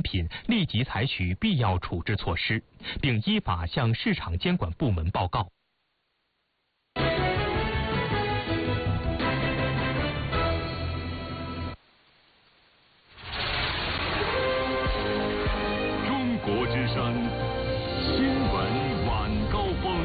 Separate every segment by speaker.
Speaker 1: 品立即采取必要处置措施，并依法向市场监管部门报告。
Speaker 2: 中国之声新闻晚高峰。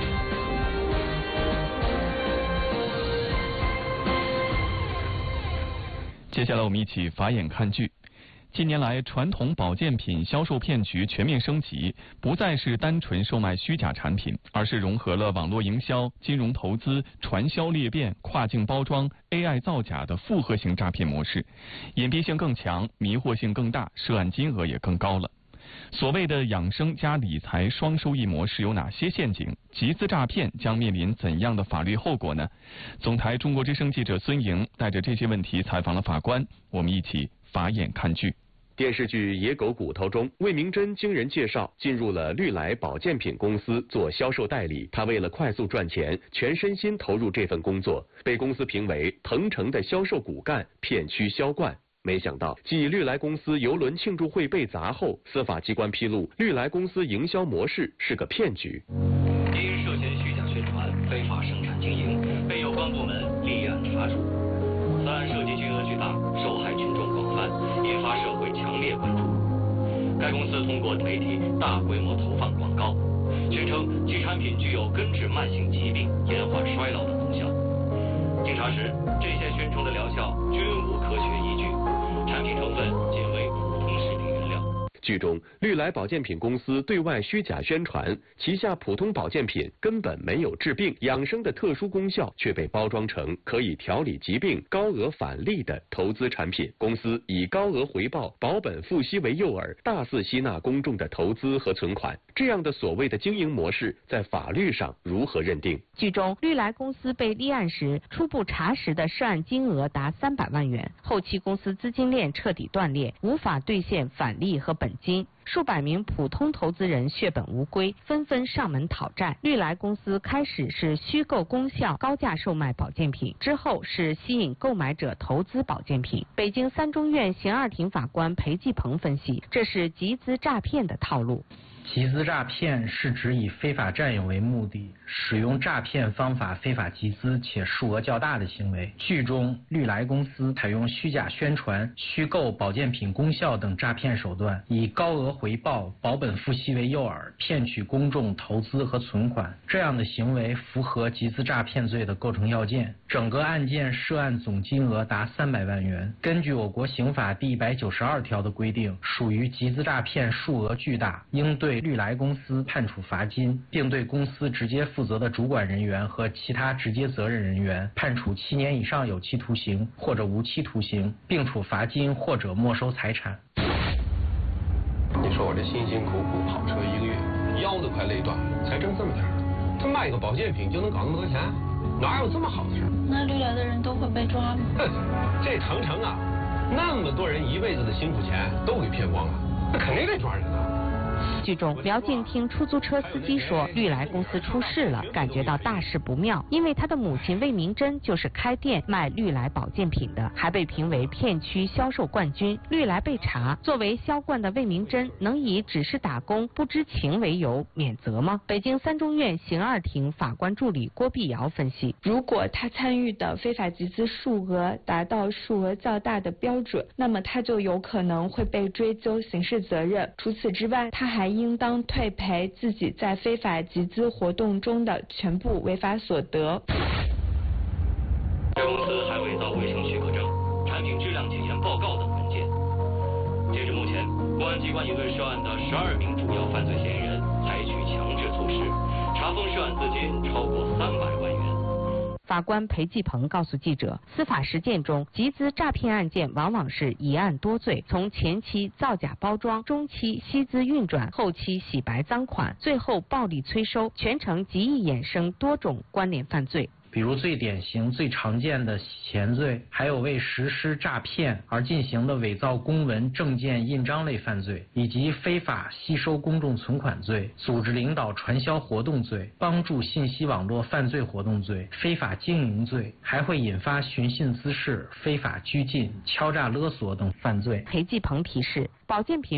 Speaker 3: 接下来我们一起法眼看剧。近年来，传统保健品销售骗局全面升级，不再是单纯售卖虚假产品，而是融合了网络营销、金融投资、传销裂变、跨境包装、AI 造假的复合型诈骗模式，隐蔽性更强，迷惑性更大，涉案金额也更高了。所谓的养生加理财双收益模式有哪些陷阱？集资诈骗将面临怎样的法律后果呢？总台中国之声记者孙莹带着这些问题采访了法官，我们一起法眼看剧。
Speaker 4: 电视剧《野狗骨头》中，魏明珍经人介绍进入了绿来保健品公司做销售代理。他为了快速赚钱，全身心投入这份工作，被公司评为腾城的销售骨干，片区销冠。没想到，继绿来公司邮轮庆祝会被砸后，司法机关披露绿来公司营销模式是个骗局。
Speaker 5: 因涉嫌虚假宣传、非法生产经营，被有关部门立案查处。此案涉及金额巨大，受害群众广泛，引发社会强烈关注。该公司通过媒体大规模投放广告，宣称其产品具有根治慢性疾病、延缓衰老的功效。经查实，这些宣称的疗效均无科学依据，产品成分仅为普通食品原料。
Speaker 4: 剧中，绿来保健品公司对外虚假宣传，旗下普通保健品根本没有治病养生的特殊功效，却被包装成可以调理疾病、高额返利的投资产品。公司以高额回报、保本付息为诱饵，大肆吸纳公众的投资和存款。这样的所谓的经营模式，在法律上如何认定？
Speaker 6: 剧中，绿来公司被立案时，初步查实的涉案金额达300万元，后期公司资金链彻底断裂，无法兑现返利和本金。数百名普通投资人血本无归，纷纷上门讨债。绿来公司开始是虚构功效，高价售卖保健品，之后是吸引购买者投资保健品。北京三中院刑二庭法官裴继鹏分析，这是集资诈骗的套路。
Speaker 7: 集资诈骗是指以非法占有为目的，使用诈骗方法非法集资且数额较大的行为。剧中，绿来公司采用虚假宣传、虚构保健品功效等诈骗手段，以高额回报、保本付息为诱饵，骗取公众投资和存款。这样的行为符合集资诈骗罪的构成要件。整个案件涉案总金额达300万元。根据我国刑法第192条的规定，属于集资诈骗数额巨大，应对绿来公司判处罚金，并对公司直接负责的主管人员和其他直接责任人员判处7年以上有期徒刑或者无期徒刑，并处罚金或者没收财产。
Speaker 8: 你说我这辛辛苦苦跑车1个月，腰都快累断了，才挣这么点儿，他卖个保健品就能搞那么多钱，哪有这么好的事？
Speaker 9: 那绿来的人都会被抓吗？
Speaker 8: 哼，这腾城啊，那么多人一辈子的辛苦钱都给骗光了，那肯定得抓人啊。
Speaker 6: 剧中，苗静听出租车司机说绿来公司出事了，感觉到大事不妙，因为他的母亲魏明珍就是开店卖绿来保健品的，还被评为片区销售冠军。绿来被查，作为销冠的魏明珍能以只是打工不知情为由免责吗？北京三中院刑二庭法官助理郭碧瑶分析，
Speaker 9: 如果他参与的非法集资数额达到数额较大的标准，那么他就有可能会被追究刑事责任。除此之外，他还应当退赔自己在非法集资活动中的全部违法所得。
Speaker 5: 该公司还伪造卫生许可证、产品质量检验报告等文件。截至目前，公安机关已对涉案的12名主要犯罪嫌疑人采取强制措施，查封涉案资金超过300万元。
Speaker 6: 法官裴继鹏告诉记者，司法实践中，集资诈骗案件往往是一案多罪，从前期造假包装，中期吸资运转，后期洗白赃款，最后暴力催收，全程极易衍生多种关联犯罪。
Speaker 7: 比如最典型、最常见的洗钱罪，还有为实施诈骗而进行的伪造公文、证件、印章类犯罪，以及非法吸收公众存款罪、组织领导传销活动罪、帮助信息网络犯罪活动罪、非法经营罪，还会引发寻衅滋事、非法拘禁、敲诈勒索等犯罪。
Speaker 6: 裴继鹏提示，保健品